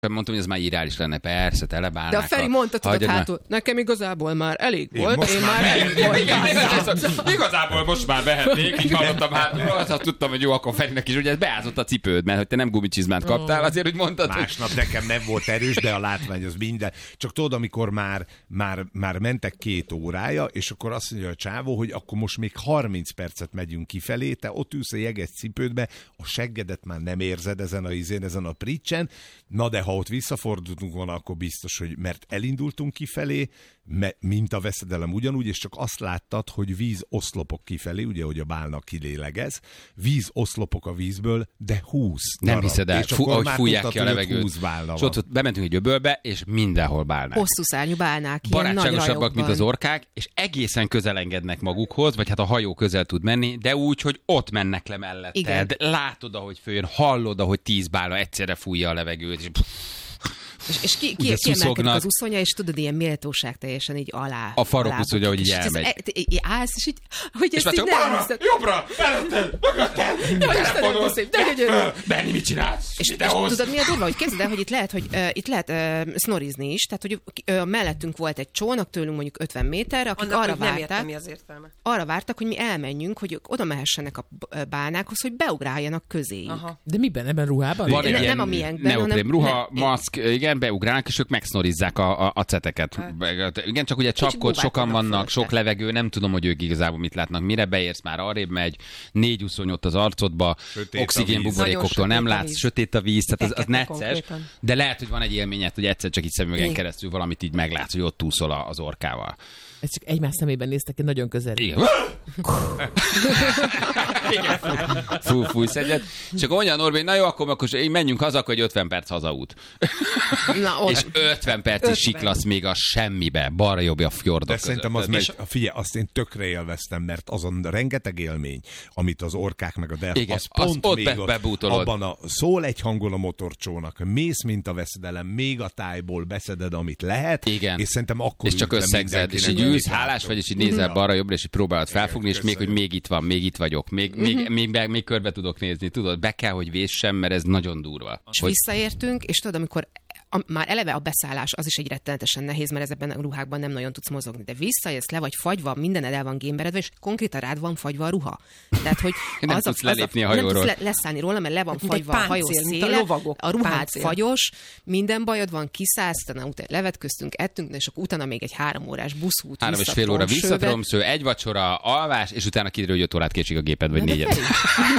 Mondtam, hogy ez már irreális lenne, persze, tele bálnákkal. De a Feri mondta, tudod hátul, nekem igazából már elég volt, én már elég volt. Igazából most már vehetnék, így hallottam hátul, azt tudtam, hogy jó, akkor Ferinek is, ugye beázott a cipőd, mert hogy te nem gumicsizmát kaptál, azért, hogy mondtad. Másnap nekem nem volt erős, de a látvány az minden. Csak tudod, amikor már mentek 2 órája, és akkor azt mondja a csávó, hogy akkor most még 30 percet megyünk kifelé, te ott ülsz a jeges cipődbe, a seggedet már nem érzed ezen a pricsen. Na de ha ott visszafordultunk volna, akkor biztos, hogy mert elindultunk kifelé, mint a veszedelem ugyanúgy, és csak azt láttad, hogy vízoszlopok kifelé, ugye, hogy a bálna kilélegez, vízoszlopok a vízből, de 20 Nem darab. hiszed el, ahogy fújják ki a levegőt. És ott bementünk egy öbölbe, és mindenhol bálnák. Hosszú szárnyú bálnák, ilyen nagy barátságosabbak, mint az orkák, és egészen közel engednek magukhoz, vagy hát a hajó közel tud menni, de úgy, hogy ott mennek le melletted. Látod, ahogy följön, hallod, ahogy 10 bálna egyszerre fújja a levegőt, és kiemelkedik az uszonya, és tudod, ilyen méltóság teljesen így alá. A farokúszonya, hogy így elmegy. Állsz, és így, hogy ezt így nem hiszed. Jobbra, előtted, mögötted, Benni, mit csinálsz? És tudod, mi a durva, hogy képzeld el, hogy itt lehet snorizni is, tehát, hogy mellettünk volt egy csónak, tőlünk mondjuk 50 méterre, akik arra vártak, hogy mi elmenjünk, hogy ők oda mehessenek a bálnákhoz, hogy beugráljanak közéjük. De miben? Ebben ruhában? Van egy ilyen neoprém ruha, maszk, igen, beugrálnak, és ők megsznorizák a ceteket. Igen, csak ugye csapkod, sokan vannak, sok levegő, nem tudom, hogy ők igazából mit látnak. Mire beérsz, már arrébb megy, 4 úszony ott az arcodba, oxigénbuborékoktól nem látsz, sötét a víz, tehát az necces, de lehet, hogy van egy élményed, hogy egyszer csak így szemüvegen keresztül valamit így meglátsz, hogy ott úszol az orkával. Ez csak egymás szemében néztek ki nagyon közel. Igen. Fújsz egyet. Csak olyan Norvég, na jó, akkor menjünk haza, akkor egy 50 perc hazaút. És 50 perc is siklasz még a semmibe, balra-jobbja a fjordok között. Szerintem az megy, figyelj, azt én tökre élveztem, mert azon rengeteg élmény, amit az orkák meg a delfin, az pont ott még abban szól egy hangon a motorcsónak, mész, mint a veszedelem, még a tájból beszeded, amit lehet, igen. És szerintem akkor és csak összegzed, és így ülsz, hálás vagy, és így nézel balra-jobbra, és így próbálod felfogni, és még, hogy még itt van, még itt vagyok, még körbe tudok nézni, tudod, be kell, hogy véssem, mert ez nagyon durva. És visszaértünk, és tudod, amikor már eleve a beszállás az is egy rettenetesen nehéz, mert ezekben a ruhákban nem nagyon tudsz mozogni, de visszajössz, le vagy fagyva, mindened el van gémberedve, és konkrétan rád van fagyva a ruha. Tehát, hogy nem tudsz lelépni a hajóról. Nem tudsz leszállni róla, mert le van fagyva a hajó széle, a ruhád fagyos, minden bajod van, kiszállsz, utána levetköztünk, ettünk, és akkor utána még egy 3 órás buszút. 3,5 óra visszatromsző, egy vacsora, alvás, és utána kiderül, hogy 5 órát késik a géped, vagy 4-et.